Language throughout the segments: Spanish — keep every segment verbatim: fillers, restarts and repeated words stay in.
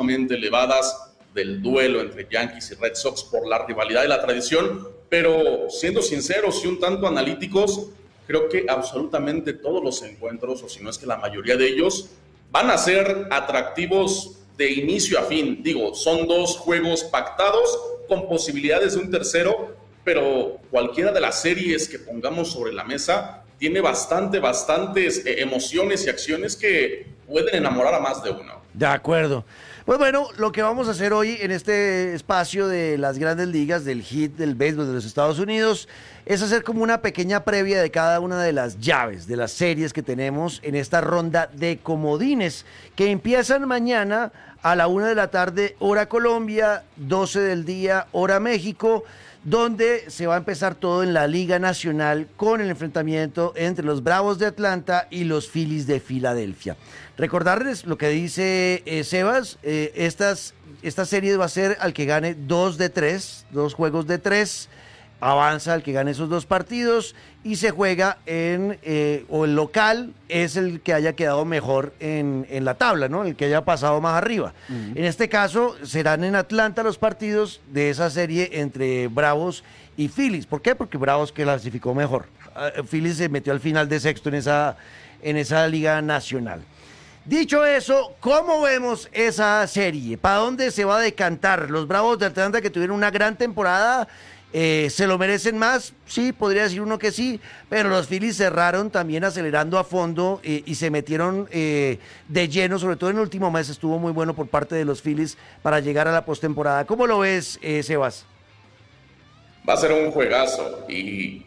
sumamente elevadas del duelo entre Yankees y Red Sox por la rivalidad y la tradición, pero siendo sinceros y un tanto analíticos, creo que absolutamente todos los encuentros, o si no es que la mayoría de ellos, van a ser atractivos de inicio a fin. Digo, son dos juegos pactados con posibilidades de un tercero, pero cualquiera de las series que pongamos sobre la mesa tiene bastante, bastantes emociones y acciones que pueden enamorar a más de uno. De acuerdo. Pues bueno, lo que vamos a hacer hoy en este espacio de las grandes ligas, del hit del béisbol de los Estados Unidos, es hacer como una pequeña previa de cada una de las llaves, de las series que tenemos en esta ronda de comodines, que empiezan mañana a la una de la tarde, hora Colombia, doce del día, hora México, donde se va a empezar todo en la Liga Nacional con el enfrentamiento entre los Bravos de Atlanta y los Phillies de Filadelfia. Recordarles lo que dice eh, Sebas, eh, estas, esta serie va a ser al que gane dos de tres, dos juegos de tres, avanza al que gane esos dos partidos y se juega en, eh, o el local es el que haya quedado mejor en, en la tabla, ¿no? El que haya pasado más arriba. Uh-huh. En este caso serán en Atlanta los partidos de esa serie entre Bravos y Phillies. ¿Por qué? Porque Bravos clasificó mejor. Uh, Phillies se metió al final de sexto en esa, en esa Liga Nacional. Dicho eso, ¿cómo vemos esa serie? ¿Para dónde se va a decantar? Los Bravos de Atlanta, que tuvieron una gran temporada, eh, ¿se lo merecen más? Sí, podría decir uno que sí, pero los Phillies cerraron también acelerando a fondo eh, y se metieron eh, de lleno, sobre todo en el último mes estuvo muy bueno por parte de los Phillies para llegar a la postemporada. ¿Cómo lo ves, eh, Sebas? Va a ser un juegazo y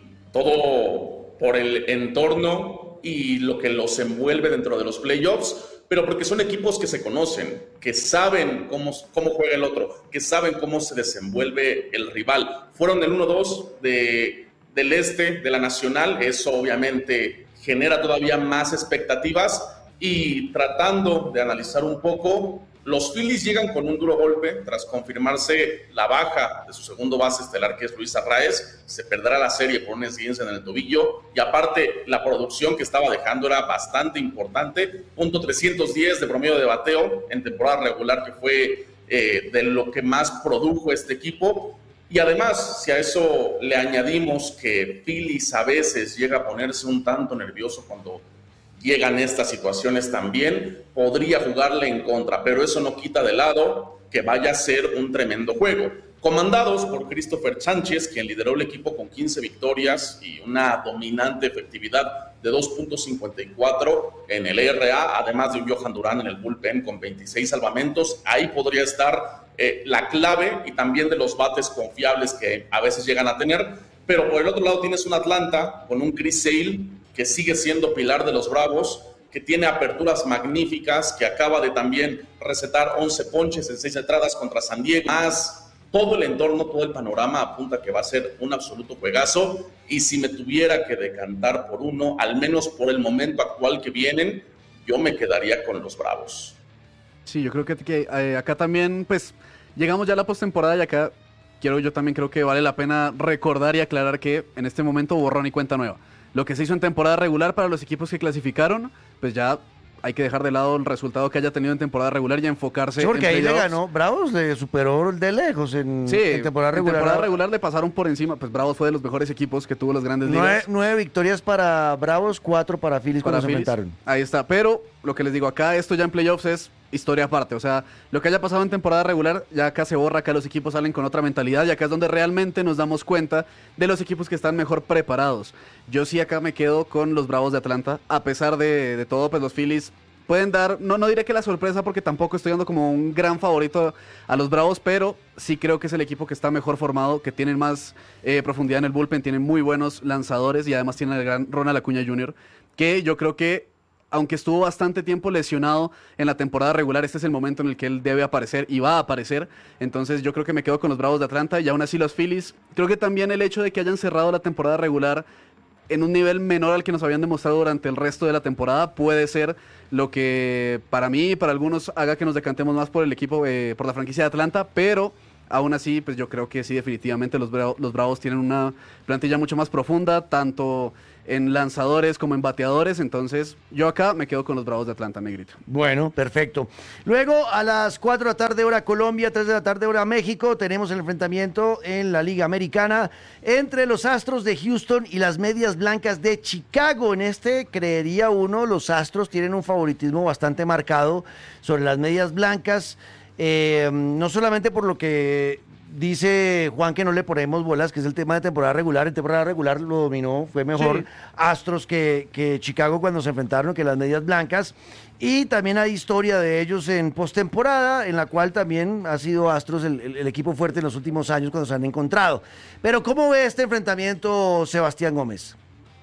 todo por el entorno y lo que los envuelve dentro de los playoffs, pero porque son equipos que se conocen, que saben cómo, cómo juega el otro, que saben cómo se desenvuelve el rival. Fueron el uno dos de, del este, de la Nacional, eso obviamente genera todavía más expectativas, y tratando de analizar un poco, los Phillies llegan con un duro golpe tras confirmarse la baja de su segundo base estelar, que es Luis Arraez. Se perderá la serie por una esguince en el tobillo, y aparte la producción que estaba dejando era bastante importante, punto trescientos diez de promedio de bateo en temporada regular, que fue eh, de lo que más produjo este equipo. Y además, si a eso le añadimos que Phillies a veces llega a ponerse un tanto nervioso cuando llegan estas situaciones también, podría jugarle en contra, pero eso no quita de lado que vaya a ser un tremendo juego. Comandados por Christopher Sánchez, quien lideró el equipo con quince victorias y una dominante efectividad de dos punto cincuenta y cuatro en el E R A, además de un Johan Durán en el bullpen con veintiséis salvamentos. Ahí podría estar eh, la clave, y también de los bates confiables que a veces llegan a tener. Pero por el otro lado tienes un Atlanta con un Chris Sale, que sigue siendo pilar de los Bravos, que tiene aperturas magníficas, que acaba de también recetar once ponches en seis entradas contra San Diego. Más todo el entorno, todo el panorama apunta que va a ser un absoluto juegazo, y si me tuviera que decantar por uno, al menos por el momento actual que vienen, yo me quedaría con los Bravos. Sí, yo creo que, que eh, acá también, pues, llegamos ya a la postemporada, y acá quiero, yo también creo que vale la pena recordar y aclarar que en este momento borrón y cuenta nueva. Lo que se hizo en temporada regular para los equipos que clasificaron, pues ya hay que dejar de lado el resultado que haya tenido en temporada regular y enfocarse sí, porque en ahí playoffs. Le ganó, Bravos le superó de lejos en, sí, en temporada regular. En temporada regular le pasaron por encima, pues Bravos fue de los mejores equipos que tuvo las grandes nueve, ligas. Nueve victorias para Bravos, cuatro para Phillies para cuando Phillies. se enfrentaron. Ahí está, pero lo que les digo acá, esto ya en playoffs es historia aparte, o sea, lo que haya pasado en temporada regular ya acá se borra, acá los equipos salen con otra mentalidad, y acá es donde realmente nos damos cuenta de los equipos que están mejor preparados. Yo sí acá me quedo con los Bravos de Atlanta, a pesar de, de todo, pues los Phillies pueden dar, no, no diré que la sorpresa, porque tampoco estoy dando como un gran favorito a los Bravos, pero sí creo que es el equipo que está mejor formado, que tienen más eh, profundidad en el bullpen, tienen muy buenos lanzadores, y además tienen al gran Ronald Acuña junior, que yo creo que aunque estuvo bastante tiempo lesionado en la temporada regular, este es el momento en el que él debe aparecer y va a aparecer. Entonces yo creo que me quedo con los Bravos de Atlanta, y aún así los Phillies. Creo que también el hecho de que hayan cerrado la temporada regular en un nivel menor al que nos habían demostrado durante el resto de la temporada puede ser lo que para mí y para algunos haga que nos decantemos más por el equipo, eh, por la franquicia de Atlanta, pero aún así, pues yo creo que sí, definitivamente los, Bra- los Bravos tienen una plantilla mucho más profunda, tanto en lanzadores como en bateadores. Entonces, yo acá me quedo con los Bravos de Atlanta, Negrito. Bueno, perfecto. Luego, a las cuatro de la tarde hora Colombia, tres de la tarde hora México, tenemos el enfrentamiento en la Liga Americana entre los Astros de Houston y las Medias Blancas de Chicago. En este, creería uno, los Astros tienen un favoritismo bastante marcado sobre las Medias Blancas, eh, no solamente por lo que dice Juan que no le ponemos bolas, que es el tema de temporada regular. En temporada regular lo dominó, fue mejor Sí. Astros que, que Chicago cuando se enfrentaron, que las Medias Blancas. Y también hay historia de ellos en postemporada, en la cual también ha sido Astros el, el, el equipo fuerte en los últimos años cuando se han encontrado. Pero ¿cómo ve este enfrentamiento, Sebastián Gómez?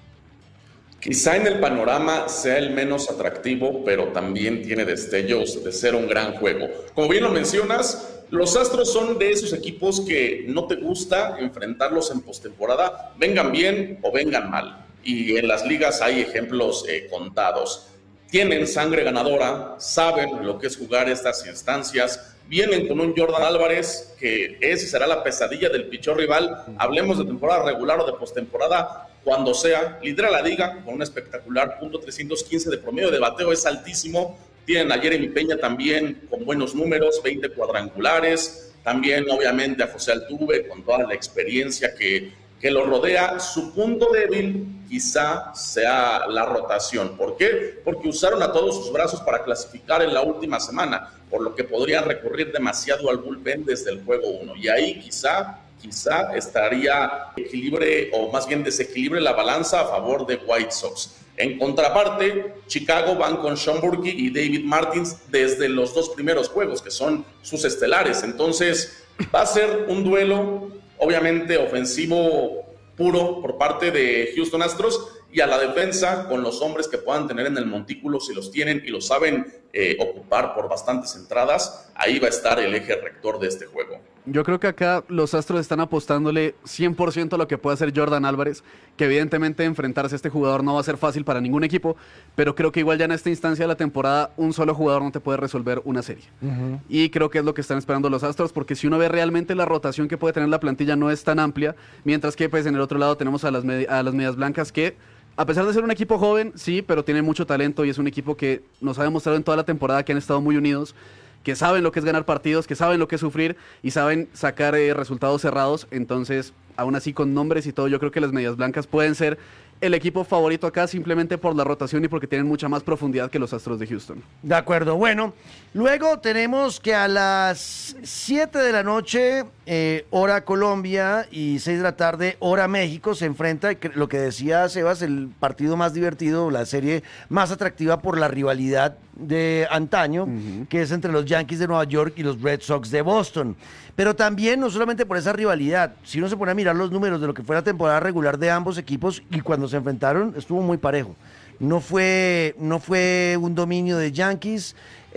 Quizá en el panorama sea el menos atractivo, pero también tiene destellos de ser un gran juego. Como bien lo mencionas, los Astros son de esos equipos que no te gusta enfrentarlos en postemporada, vengan bien o vengan mal. Y en las ligas hay ejemplos eh, contados. Tienen sangre ganadora, saben lo que es jugar estas instancias, vienen con un Jordan Álvarez que es y será la pesadilla del pichón rival. Hablemos de temporada regular o de postemporada, cuando sea, lidera la liga con un espectacular punto trescientos quince de promedio de bateo, es altísimo. Tienen a Jeremy Peña también con buenos números, veinte cuadrangulares, también obviamente a José Altuve con toda la experiencia que, que lo rodea. Su punto débil quizá sea la rotación. ¿Por qué? Porque usaron a todos sus brazos para clasificar en la última semana, por lo que podrían recurrir demasiado al bullpen desde el juego uno, y ahí quizá quizá estaría equilibre, o más bien desequilibre la balanza a favor de White Sox. En contraparte, Chicago van con Sean Burke y David Martins desde los dos primeros juegos, que son sus estelares. Entonces, va a ser un duelo, obviamente, ofensivo puro por parte de Houston Astros, y a la defensa con los hombres que puedan tener en el montículo, si los tienen y lo saben eh, ocupar por bastantes entradas, ahí va a estar el eje rector de este juego. Yo creo que acá los Astros están apostándole cien por ciento a lo que puede hacer Jordan Álvarez, que evidentemente enfrentarse a este jugador no va a ser fácil para ningún equipo, pero creo que igual ya en esta instancia de la temporada un solo jugador no te puede resolver una serie. Uh-huh. Y creo que es lo que están esperando los Astros, porque si uno ve realmente la rotación que puede tener la plantilla no es tan amplia, mientras que pues en el otro lado tenemos a las, med- a las Medias Blancas que, a pesar de ser un equipo joven, sí, pero tiene mucho talento y es un equipo que nos ha demostrado en toda la temporada que han estado muy unidos, que saben lo que es ganar partidos, que saben lo que es sufrir y saben sacar eh, resultados cerrados. Entonces, aún así con nombres y todo, yo creo que las Medias Blancas pueden ser el equipo favorito acá simplemente por la rotación y porque tienen mucha más profundidad que los Astros de Houston. De acuerdo, bueno, luego tenemos que a las siete de la noche, eh, hora Colombia, y seis de la tarde, hora México, se enfrenta, lo que decía Sebas, el partido más divertido, la serie más atractiva por la rivalidad de antaño, uh-huh. que es entre los Yankees de Nueva York y los Red Sox de Boston. Pero también, no solamente por esa rivalidad, si uno se pone a mirar los números de lo que fue la temporada regular de ambos equipos, y cuando se enfrentaron estuvo muy parejo. No fue, no fue un dominio de Yankees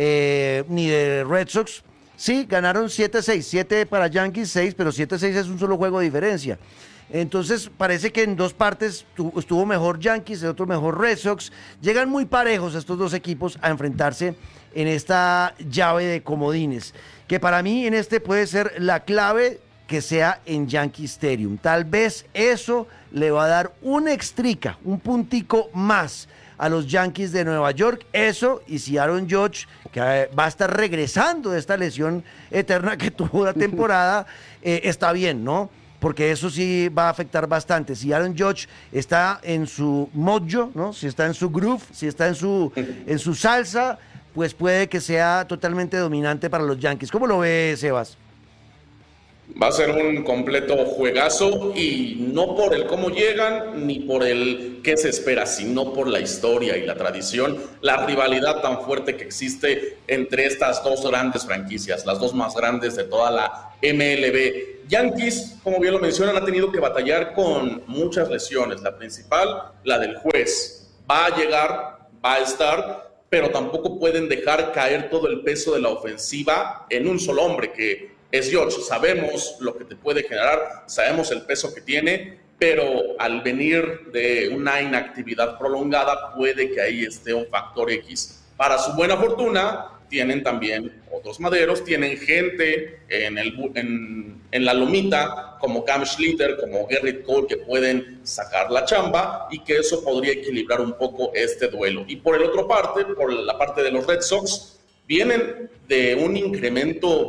eh, ni de Red Sox. Sí, ganaron siete seis, siete para Yankees, seis, pero siete seis es un solo juego de diferencia. Entonces parece que en dos partes estuvo mejor Yankees, en otro mejor Red Sox. Llegan muy parejos estos dos equipos a enfrentarse en esta llave de comodines, que para mí en este puede ser la clave que sea en Yankee Stadium. Tal vez eso le va a dar un extrica, un puntico más a los Yankees de Nueva York. Eso, y si Aaron Judge, que va a estar regresando de esta lesión eterna que tuvo la temporada, eh, está bien, ¿no? Porque eso sí va a afectar bastante. Si Aaron Judge está en su mojo, ¿no? Si está en su groove, si está en su, en su salsa, pues puede que sea totalmente dominante para los Yankees. ¿Cómo lo ve, Sebas? Va a ser un completo juegazo, y no por el cómo llegan ni por el qué se espera, sino por la historia y la tradición, la rivalidad tan fuerte que existe entre estas dos grandes franquicias, las dos más grandes de toda la M L B. Yankees, como bien lo mencionan, ha tenido que batallar con muchas lesiones. La principal, la del juez. Va a llegar, va a estar, pero tampoco pueden dejar caer todo el peso de la ofensiva en un solo hombre, que es George. Sabemos lo que te puede generar, sabemos el peso que tiene, pero al venir de una inactividad prolongada puede que ahí esté un factor X. Para su buena fortuna, tienen también otros maderos, tienen gente en, el, en en la lomita, como Cam Schlitter, como Gerrit Cole, que pueden sacar la chamba y que eso podría equilibrar un poco este duelo. Y por el otro parte, por la parte de los Red Sox, vienen de un incremento